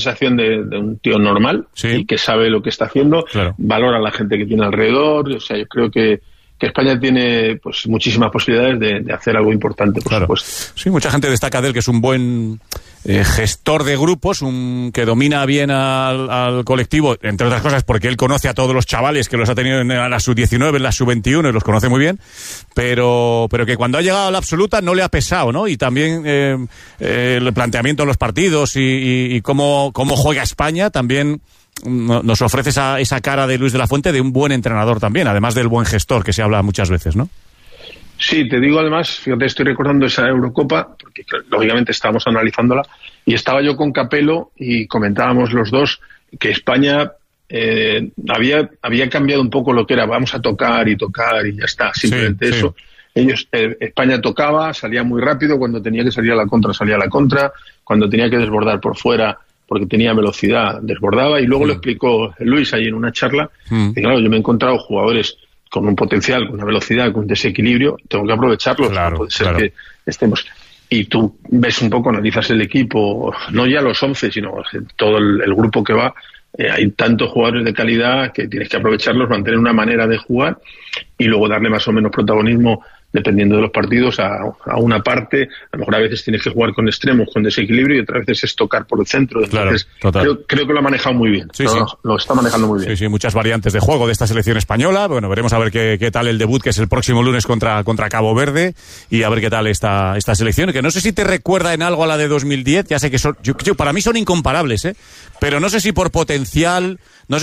sensación de un tío normal, sí, y que sabe lo que está haciendo, claro, valora a la gente que tiene alrededor. O sea, yo creo que España tiene pues muchísimas posibilidades de hacer algo importante, por supuesto. Sí, mucha gente destaca de él que es un buen gestor de grupos, que domina bien al colectivo, entre otras cosas porque él conoce a todos los chavales que los ha tenido en la sub-19, en la sub-21, y los conoce muy bien, pero que cuando ha llegado a la absoluta no le ha pesado, ¿no? Y también el planteamiento de los partidos y cómo juega España también nos ofrece esa cara de Luis de la Fuente, de un buen entrenador también, además del buen gestor que se habla muchas veces, ¿no? Sí, te digo además, fíjate, estoy recordando esa Eurocopa, porque lógicamente estábamos analizándola, y estaba yo con Capello y comentábamos los dos que España había cambiado un poco lo que era, vamos a tocar y ya está, simplemente sí, eso. Sí. España tocaba, salía muy rápido, cuando tenía que salir a la contra, salía a la contra, cuando tenía que desbordar por fuera, porque tenía velocidad, desbordaba, y luego lo explicó Luis ahí en una charla, y claro, yo me he encontrado jugadores con un potencial, con una velocidad, con un desequilibrio, tengo que aprovecharlo, claro, no puede ser que estemos... Y tú ves un poco, analizas el equipo, no ya los 11, sino todo el grupo que va, hay tantos jugadores de calidad que tienes que aprovecharlos, mantener una manera de jugar y luego darle más o menos protagonismo dependiendo de los partidos a una parte. A lo mejor a veces tienes que jugar con extremos, con desequilibrio, y otras veces es tocar por el centro. Entonces, creo que lo ha manejado muy bien. Sí, lo está manejando muy bien. Sí, muchas variantes de juego de esta selección española. Bueno, veremos a ver qué tal el debut, que es el próximo lunes contra Cabo Verde, y a ver qué tal esta selección, que no sé si te recuerda en algo a la de 2010. Ya sé que para mí son incomparables, pero no sé si por potencial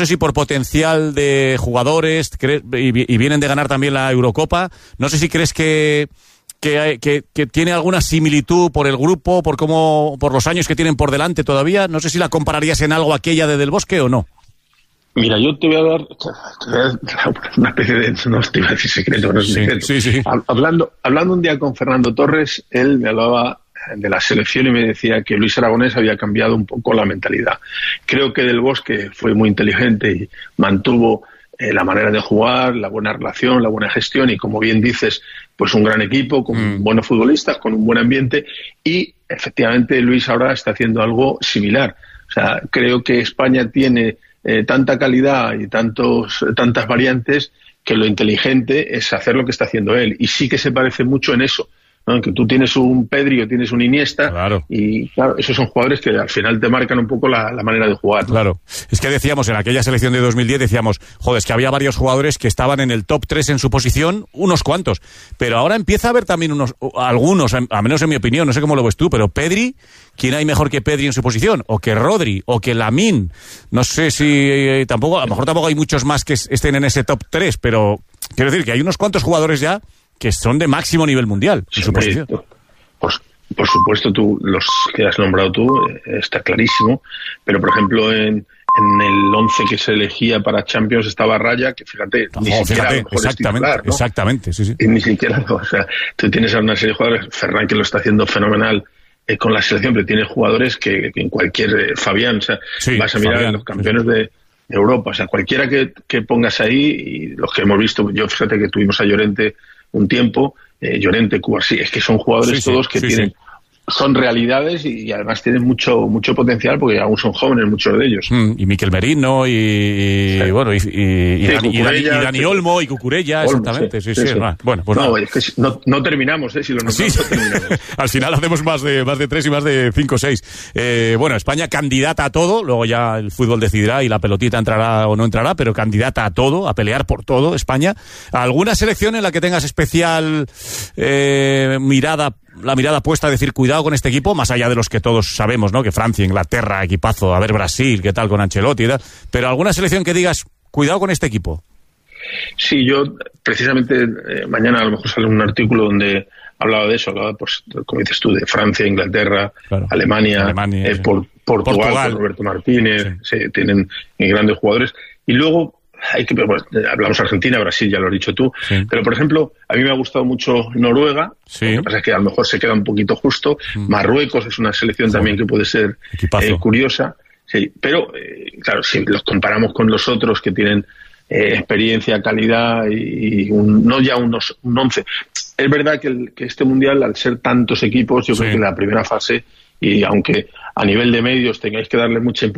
de jugadores, y vienen de ganar también la Eurocopa. No sé si crees que tiene alguna similitud por el grupo, por los años que tienen por delante todavía. No sé si la compararías en algo aquella de Del Bosque o no. Mira, yo te voy a dar una especie de, no te iba a decir secreto, no es secreto. Sí. Hablando un día con Fernando Torres, él me hablaba de la selección y me decía que Luis Aragonés había cambiado un poco la mentalidad. Creo que Del Bosque fue muy inteligente y mantuvo la manera de jugar, la buena relación, la buena gestión, y como bien dices, pues un gran equipo, con buenos futbolistas, con un buen ambiente, y efectivamente Luis ahora está haciendo algo similar. O sea, creo que España tiene tanta calidad y tantas variantes que lo inteligente es hacer lo que está haciendo él, y sí que se parece mucho en eso, ¿no? Que tú tienes un Pedri o tienes un Iniesta, y claro, esos son jugadores que al final te marcan un poco la manera de jugar, ¿no? Claro, es que decíamos en aquella selección de 2010, es que había varios jugadores que estaban en el top 3 en su posición, unos cuantos, pero ahora empieza a haber también algunos, a menos en mi opinión, no sé cómo lo ves tú, pero Pedri, ¿quién hay mejor que Pedri en su posición? O que Rodri, o que Lamine, no sé si a lo mejor tampoco hay muchos más que estén en ese top 3, pero quiero decir que hay unos cuantos jugadores ya que son de máximo nivel mundial en su posición. Por supuesto, los que has nombrado tú, está clarísimo, pero por ejemplo en el 11 que se elegía para Champions estaba Raya, que fíjate, ni siquiera es titular, ¿no? Exactamente, sí. Y ni siquiera, o sea, tú tienes a una serie de jugadores, Ferran, que lo está haciendo fenomenal con la selección, pero tiene jugadores que en cualquier, Fabián, o sea, vas a mirar Fabián, los campeones de Europa, o sea, cualquiera que pongas ahí, y los que hemos visto, yo fíjate que tuvimos a Llorente un tiempo, Llorente, Cubarsí, es que son jugadores todos que tienen... Son realidades y además tienen mucho potencial, porque aún son jóvenes muchos de ellos. Y Miquel Merino y Dani Olmo y Cucurella, exactamente. Sí. Bueno, pues no, es que no terminamos, si lo nombramos no terminamos. Al final hacemos más de 3 y más de 5 o 6. Bueno, España candidata a todo, luego ya el fútbol decidirá y la pelotita entrará o no entrará, pero candidata a todo, a pelear por todo, España. ¿Alguna selección en la que tengas especial la mirada puesta, a decir, cuidado con este equipo, más allá de los que todos sabemos, ¿no? Que Francia, Inglaterra, equipazo, a ver Brasil, qué tal con Ancelotti y tal, pero alguna selección que digas, cuidado con este equipo? Sí, yo precisamente mañana a lo mejor sale un artículo donde hablaba de eso, pues, como dices tú, de Francia, Inglaterra, Alemania, Portugal, con Roberto Martínez, tienen grandes jugadores, y luego hablamos Argentina, Brasil, ya lo has dicho tú, pero por ejemplo, a mí me ha gustado mucho Noruega, lo que pasa es que a lo mejor se queda un poquito justo, Marruecos es una selección también que puede ser curiosa, pero claro, si los comparamos con los otros que tienen experiencia, calidad y no ya un 11, es verdad que este mundial, al ser tantos equipos, yo creo que en la primera fase, y aunque a nivel de medios tengáis que darle mucha